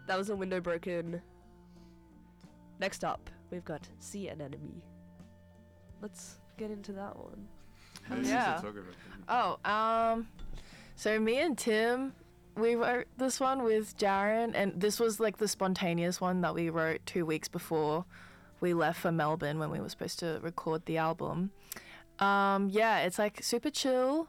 That was a window broken. Next up, we've got See an Enemy. Let's get into that one. Yeah. Oh, so me and Tim, we wrote this one with Jaren, and this was like the spontaneous one that we wrote 2 weeks before we left for Melbourne when we were supposed to record the album. Yeah, it's like super chill.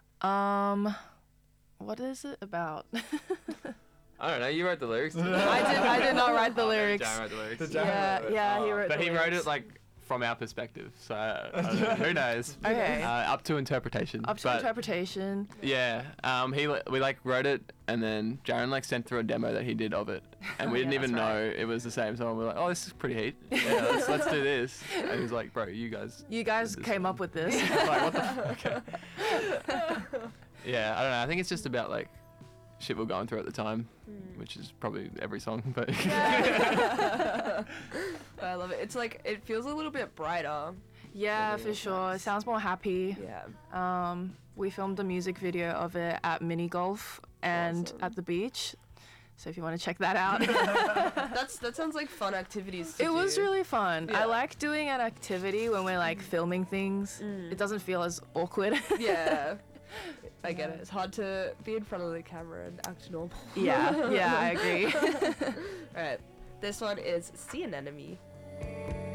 What is it about? I don't know. You wrote the lyrics. I did not write the lyrics. Jaren wrote the lyrics. Yeah, he wrote But the he lyrics. wrote it like from our perspective, so I don't know, who knows? Okay. Up to interpretation. Up to But, interpretation. Yeah. We like wrote it, and then Jaren like sent through a demo that he did of it, and we didn't Yeah, even that's know it was the same song. We're like, oh, this is pretty heat. Yeah, let's do this. And he was like, bro, you guys did this came one." up with this. I was like, what the fuck? Yeah, I don't know. I think it's just about like shit we're going through at the time, which is probably every song, but I love it. It's like, it feels a little bit brighter. Yeah, for sure. It sounds more happy. Yeah. We filmed a music video of it at mini golf and Awesome. at the beach. So if you want to check that out. That sounds like fun activities to It do. was really fun. Yeah. I like doing an activity when we're like filming things. It doesn't feel as awkward. Yeah. I get it. It's hard to be in front of the camera and act normal. yeah, I agree. Alright. This one is See an Enemy.